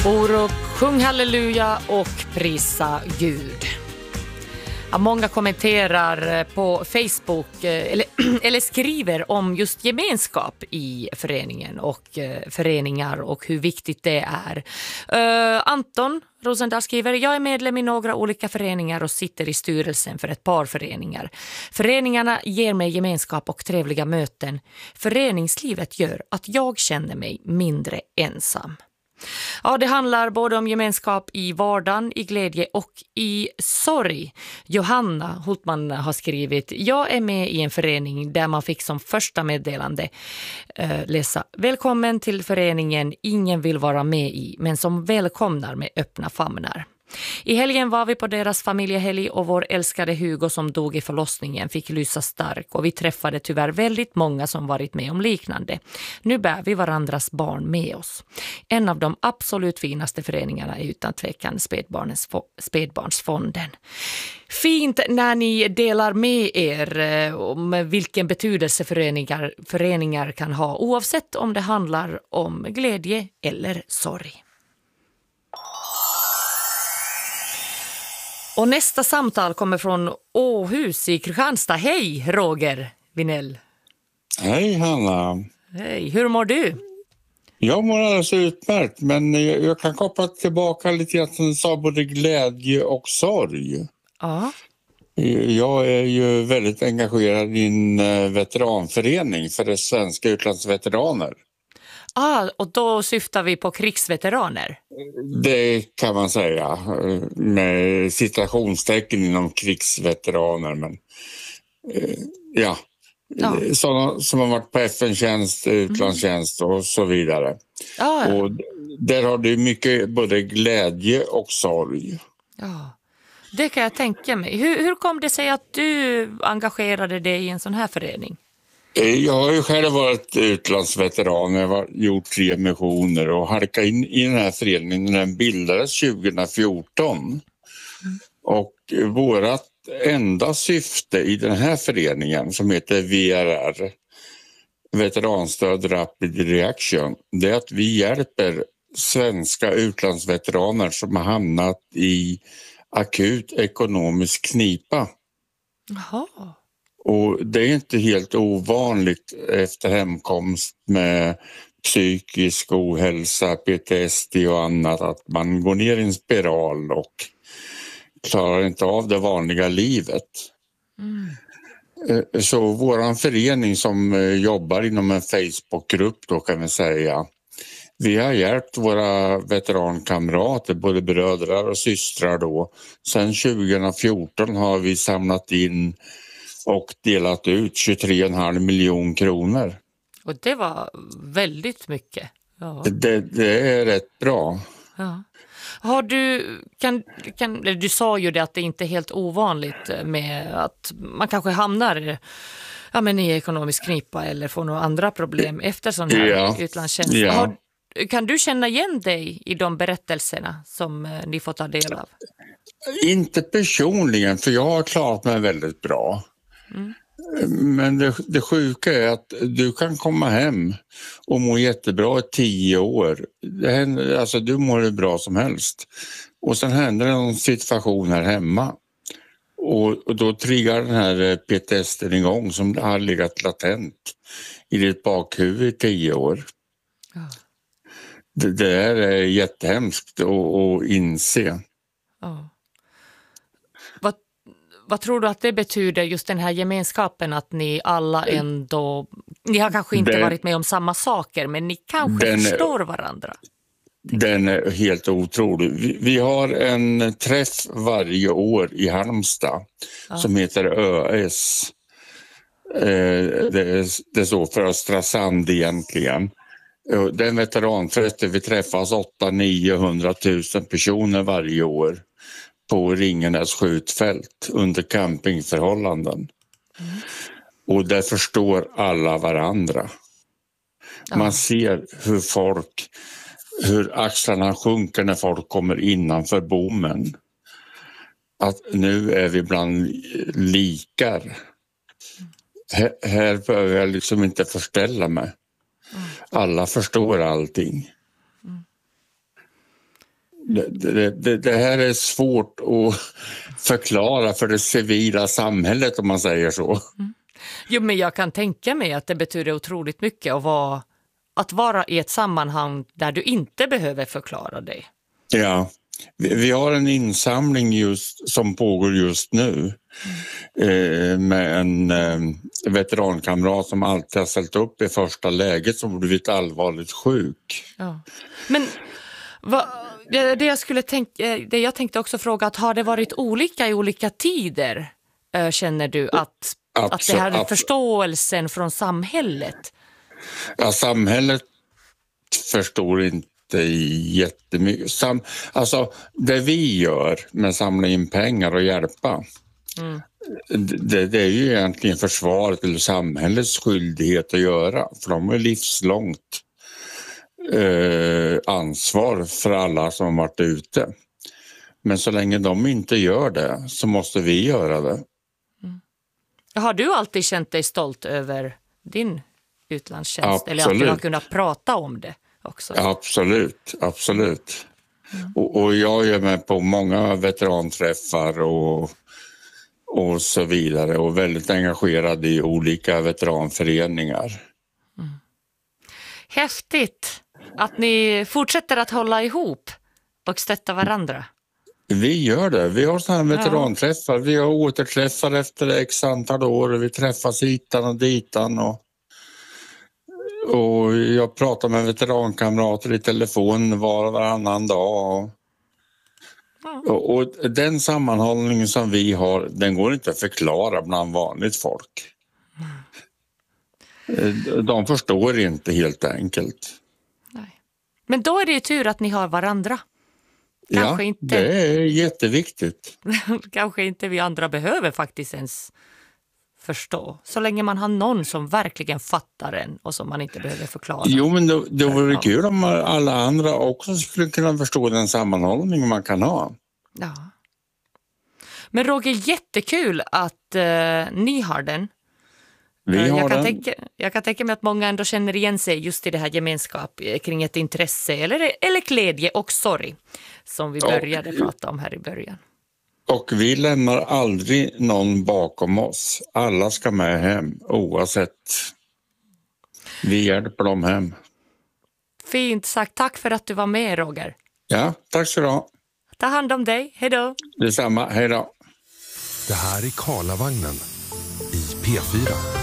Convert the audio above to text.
Och sjung halleluja och prisa Gud. Ja, många kommenterar på Facebook eller skriver om just gemenskap i föreningen och föreningar och hur viktigt det är. Anton Rosendahl skriver: jag är medlem i några olika föreningar och sitter i styrelsen för ett par föreningar. Föreningarna ger mig gemenskap och trevliga möten. Föreningslivet gör att jag känner mig mindre ensam. Ja, det handlar både om gemenskap i vardagen, i glädje och i sorg. Johanna Hultman har skrivit: jag är med i en förening där man fick som första meddelande läsa: välkommen till föreningen ingen vill vara med i, men som välkomnar med öppna famnar. I helgen var vi på deras familjehelg och vår älskade Hugo som dog i förlossningen fick lysa stark och vi träffade tyvärr väldigt många som varit med om liknande. Nu bär vi varandras barn med oss. En av de absolut finaste föreningarna är utan tvekan Spädbarnsfonden. Fint när ni delar med er om vilken betydelse föreningar kan ha, oavsett om det handlar om glädje eller sorg. Och nästa samtal kommer från Åhus i Kristianstad. Hej Roger Vinell. Hej Hanna. Hej, hur mår du? Jag mår alldeles utmärkt, men jag kan koppla tillbaka lite grann som sa både glädje och sorg. Ja. Jag är ju väldigt engagerad i en veteranförening för det svenska utlandsveteraner. Och då syftar vi på krigsveteraner. Det kan man säga, med citationstecken inom krigsveteraner. Men, ja. Sådana som har varit på FN-tjänst, utlandstjänst och så vidare. Ja. Och där har du mycket både glädje och sorg. Ja, det kan jag tänka mig. Hur kom det sig att du engagerade dig i en sån här förening? Jag har ju själv varit utlandsveteran, jag har gjort 3 missioner och halkat in i den här föreningen när den bildades 2014. Och vårat enda syfte i den här föreningen som heter VRR, Veteranstöd Rapid Reaction, det är att vi hjälper svenska utlandsveteraner som har hamnat i akut ekonomisk knipa. Jaha. Och det är inte helt ovanligt efter hemkomst med psykisk ohälsa, PTSD och annat att man går ner i en spiral och klarar inte av det vanliga livet. Så våran förening som jobbar inom en Facebookgrupp då kan vi säga, vi har hjälpt våra veterankamrater, både bröder och systrar då. Sen 2014 har vi samlat in och delat ut 23,5 miljoner kronor. Och det var väldigt mycket. Ja. Det är rätt bra. Ja. Har du sa ju det att det inte är helt ovanligt med att man kanske hamnar i ekonomisk knipa eller får några andra problem efter sån här utlandstjänst. Ja. Kan du känna igen dig i de berättelserna som ni får ta del av? Inte personligen, för jag har klarat mig väldigt bra. Men det sjuka är att du kan komma hem och må jättebra i 10 år. Det händer, alltså du mår hur bra som helst. Och sen händer det någon situation här hemma. Och då triggar den här PTSD:n igång som har legat latent i ditt bakhuvud i 10 år. Ja. Det är jättehemskt att inse. Ja. Vad tror du att det betyder, just den här gemenskapen, att ni alla ändå, ni har kanske inte varit med om samma saker, men ni kanske förstår varandra? Den är helt otrolig. Vi har en träff varje år i Halmstad som heter ÖS. Det står för Östra Sand egentligen. Den veteranträffen, vi träffas 800-900 000 personer varje år på Ringenäs skjutfält under campingförhållanden. Och där förstår alla varandra. Man ser hur axlarna sjunker när folk kommer innanför bommen. Att nu är vi bland likar. Här behöver jag liksom inte förställa mig. Alla förstår allting. Det här är svårt att förklara för det civila samhället, om man säger så. Jo, men jag kan tänka mig att det betyder otroligt mycket att vara i ett sammanhang där du inte behöver förklara dig. Ja, vi har en insamling som pågår just nu med en veterankamrat som alltid har ställt upp i första läget, som blivit allvarligt sjuk. Ja. Men det jag tänkte också fråga, att har det varit olika i olika tider? Känner du att det här är förståelsen från samhället? Ja, samhället förstår inte jättemycket. Alltså det vi gör med att samla in pengar och hjälpa, det är ju egentligen försvaret eller samhällets skyldighet att göra, för de har livslångt ansvar för alla som har varit ute. Men så länge de inte gör det så måste vi göra det. Har du alltid känt dig stolt över din utlandstjänst? Absolut. Eller att du har kunnat prata om det också? Absolut. Och jag är med på många veteranträffar och så vidare, och väldigt engagerad i olika veteranföreningar. Häftigt att ni fortsätter att hålla ihop och stötta varandra. Vi gör det. Vi har sådana här veteranträffar. Vi har återträffar efter x antal år. Vi träffas hitan och ditan. Och jag pratar med veterankamrater i telefon varannan dag. Och den sammanhållningen som vi har, den går inte att förklara bland vanligt folk. De förstår inte, helt enkelt. Nej. Men då är det ju tur att ni har varandra. Kanske ja, inte, det är jätteviktigt. Kanske inte vi andra behöver faktiskt ens förstå. Så länge man har någon som verkligen fattar en och som man inte behöver förklara. Jo, men det vore kul om alla andra också skulle kunna förstå den sammanhållning man kan ha. Ja. Men Roger, jättekul att ni har den. Jag kan tänka mig att många ändå känner igen sig just i det här gemenskap kring ett intresse eller glädje och sorg som vi började prata om här i början. Och vi lämnar aldrig någon bakom oss. Alla ska med hem oavsett. Vi hjälper dem hem. Fint sagt. Tack för att du var med, Roger. Ja, tack så du ha. Ta hand om dig. Hej då. Detsamma. Hej då. Det här är Karlavagnen i P4.